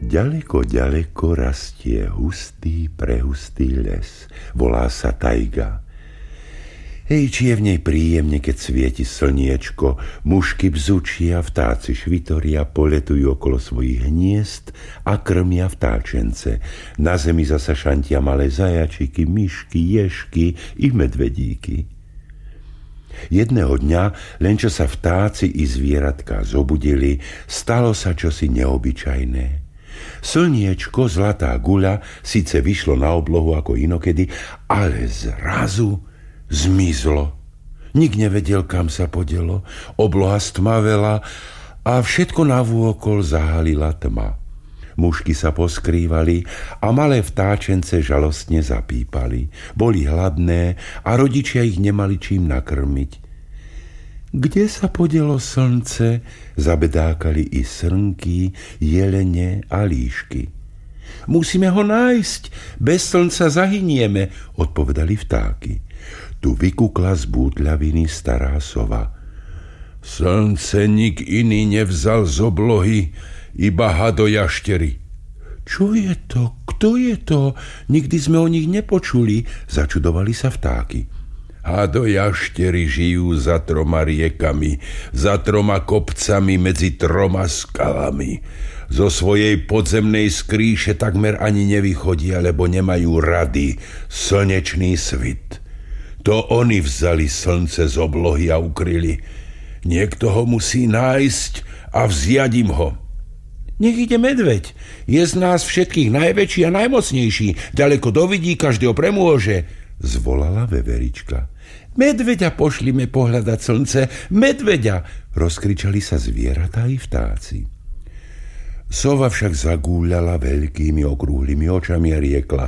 Ďaleko, ďaleko rastie hustý, prehustý les. Volá sa tajga. Hej, či je v nej príjemne, keď svieti slniečko, mušky bzučia, vtáci švitoria, poletujú okolo svojich hniezd a krmia vtáčence. Na zemi zasa šantia malé zajačiky, myšky, ježky i medvedíky. Jedného dňa, len čo sa vtáci i zvieratká zobudili, stalo sa čosi neobyčajné. Slniečko, zlatá guľa, síce vyšlo na oblohu ako inokedy, ale zrazu zmizlo. Nik nevedel, kam sa podelo. Obloha stmavela a všetko navôkol zahalila tma. Mušky sa poskrývali a malé vtáčence žalostne zapípali. Boli hladné a rodičia ich nemali čím nakrmiť. Kde sa podelo slnce, zabedákali i srnky, jelene a líšky. Musíme ho nájsť, bez slnca zahynieme, odpovedali vtáky. Tu vykukla z bútľaviny stará sova. Slnce nik iný nevzal z oblohy, iba hadojaštery. Čo je to? Kto je to? Nikdy sme o nich nepočuli, začudovali sa vtáky. Hadojaštery žijú za 3 riekami, za 3 kopcami medzi 3 skalami. Zo svojej podzemnej skrýše takmer ani nevychodia, lebo nemajú rady, slnečný svit. To oni vzali slnce z oblohy a ukryli. Niekto ho musí nájsť a vziať im ho. Nech ide medveď. Je z nás všetkých najväčší a najmocnejší. Ďaleko do vidí, každého premôže, zvolala veverička. Medveďa pošlime pohľadať slnce, medveďa, rozkričali sa zvieratá i vtáci. Sova však zagúľala veľkými okrúhlymi očami a riekla: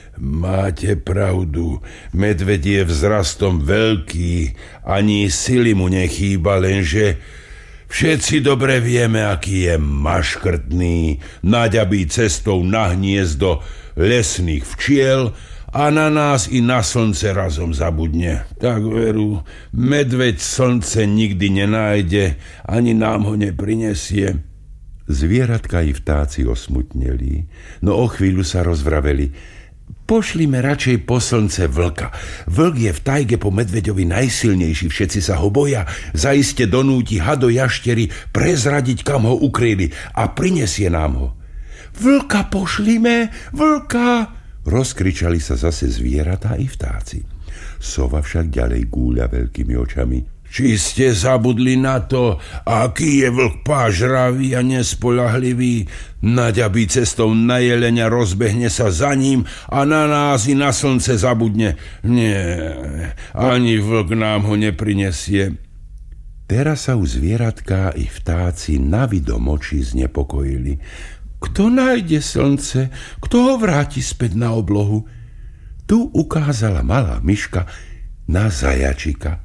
Máte pravdu, medveď je vzrastom veľký, ani sily mu nechýba, lenže všetci dobre vieme, aký je maškrtný, naďabí cestou na hniezdo lesných včiel a na nás i na slnce razom zabudne. Tak veru, medveď slnce nikdy nenájde, ani nám ho neprinesie. Zvieratka i vtáci osmutneli, no o chvíľu sa rozvraveli. Pošlime radšej po slnce vlka. Vlk je v tajge po medveďovi najsilnejší, všetci sa ho boja. Zaiste donúti hadojaštery prezradiť, kam ho ukryli a prinesie nám ho. Vlka pošlime, vlka! Rozkričali sa zase zvieratá i vtáci. Sova však ďalej gúľa veľkými očami. Či ste zabudli na to, aký je vlk pážravý a nespoľahlivý? Naďabí cestou na jelenia, rozbehne sa za ním a na nás i na slnce zabudne. Nie, ani vlk nám ho neprinesie. Teraz sa u zvieratká i vtáci navidom oči znepokojili. Kto nájde slnce? Kto ho vráti späť na oblohu? Tu ukázala malá myška na zajačika.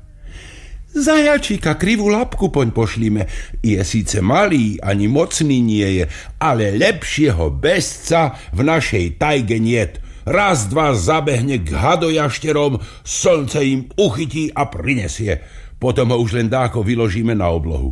Zajačika, krivú labku poň pošlime. Je síce malý, ani mocný nie je, ale lepšieho bezca v našej tajge niet. Raz, dva zabehne k hadojašterom, slnce im uchytí a prinesie. Potom ho už len dáko vyložíme na oblohu.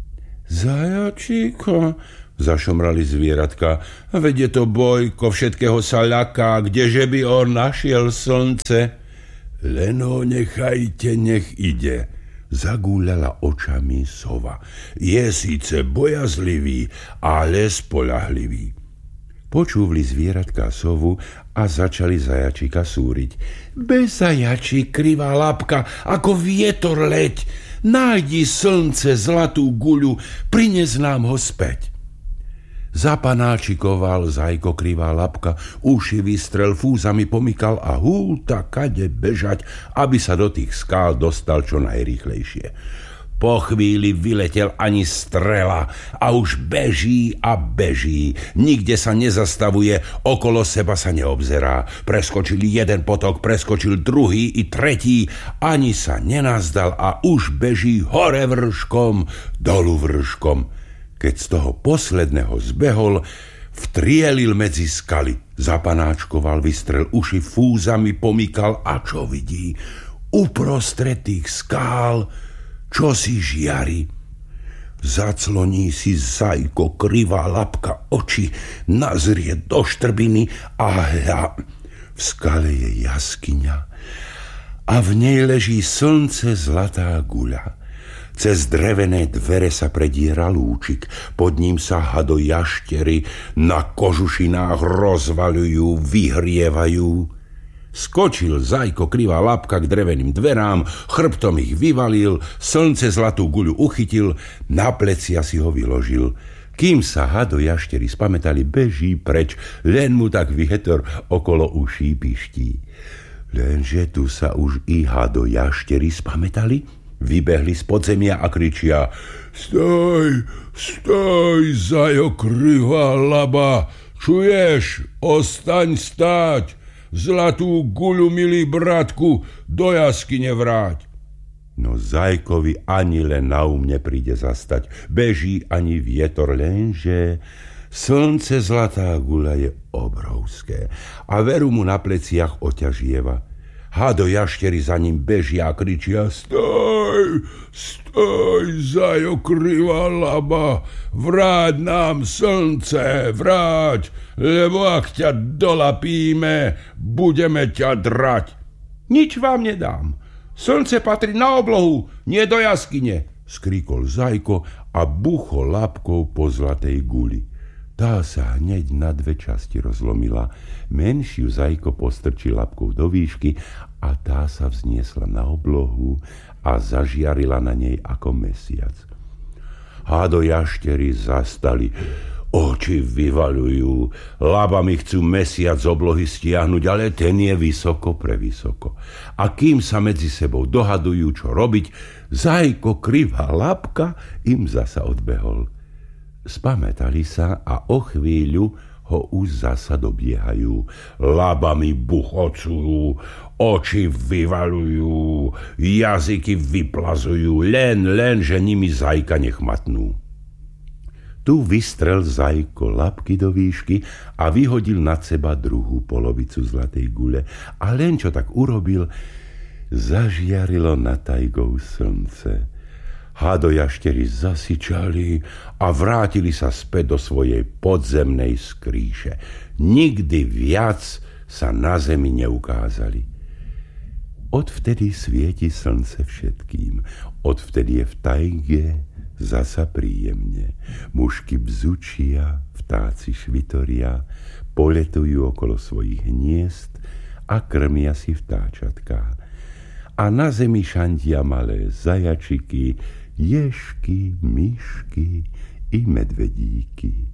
Zajačiko, zašomrali zvieratka, veď je to Bojko, všetkého sa ľaká, kdeže by on našiel slnce? Len ho nechajte, nech ide, zagúľala očami sova. Je síce bojazlivý, ale spoľahlivý. Počúvli zvieratká sovu a začali zajačika súriť. Bez zajačí, krivá labka, ako vietor leď. Nájdi slnce, zlatú guľu, prines nám ho späť. Zapanáčikoval zajko, krivá labka, uši vystrel, fúzami pomykal a húta kade bežať, aby sa do tých skál dostal čo najrýchlejšie. Po chvíli vyletel ani strela a už beží a beží. Nikde sa nezastavuje, okolo seba sa neobzerá. Preskočil jeden potok, preskočil druhý i tretí, ani sa nenazdal a už beží hore vrškom, dolu vrškom. Keď z toho posledného zbehol, vtrielil medzi skaly, zapanáčkoval, vystrel uši, fúzami pomykal a čo vidí? Uprostred tých skál čosi žiari. Zacloní si Zajko krivá labka oči, nazrie do štrbiny a hľa, v skale je jaskyňa a v nej leží slnce zlatá guľa. Cez drevené dvere sa prediera lúčik, pod ním sa hado jaštery na kožušinách rozvaľujú, vyhrievajú. Skočil Zajko krivá labka k dreveným dverám, chrbtom ich vyvalil, slnce zlatú guľu uchytil, na plecia si ho vyložil. Kým sa hado jaštery spamätali, beží preč, len mu tak vietor okolo uší piští. Lenže tu sa už i hado jaštery spamätali, vybehli z podzemia a kričia: Stoj, stoj, Zajo krivá laba, čuješ, ostaň stáť, zlatú guľu, milý bratku, do jaskyne vráť. No Zajkovi ani len na nepríde zastať, beží ani vietor, lenže slnce zlatá guľa je obrovské a veru mu na pleciach oťažieva. Hado jaštery za ním bežia a kričia: Stoj, stoj, Zajo krivá laba, vráť nám slnce, vráť, lebo ak ťa dolapíme, budeme ťa drať. Nič vám nedám, slnce patrí na oblohu, nie do jaskyne, skríkol Zajko a buchol labkou po zlatej guli. Tá sa hneď na dve časti rozlomila. Menšiu Zajko postrčil labkou do výšky a tá sa vzniesla na oblohu a zažiarila na nej ako mesiac. Hado jaštery zastali, oči vyvaľujú, labami chcú mesiac z oblohy stiahnuť, ale ten je vysoko prevysoko. A kým sa medzi sebou dohadujú, čo robiť, Zajko krivá labka im zasa odbehol. Spamätali sa a o chvíľu ho už zasa dobiehajú. Labami buchocujú, oči vyvaľujú, jazyky vyplazujú, len, že nimi Zajka nechmatnú. Tu vystrel Zajko labky do výšky a vyhodil nad seba druhú polovicu zlatej gule. A len čo tak urobil, zažiarilo na tajgou slnce. Hado jaštery zasičali a vrátili sa späť do svojej podzemnej skrýše. Nikdy viac sa na zemi neukázali. Odvtedy svieti slnce všetkým. Odvtedy je v tajge zasa príjemne. Mušky bzučia, vtáci švitoria, poletujú okolo svojich hniezd a krmia si vtáčatká. A na zemi šantia malé zajačiky, ježky, myšky i medvedíky.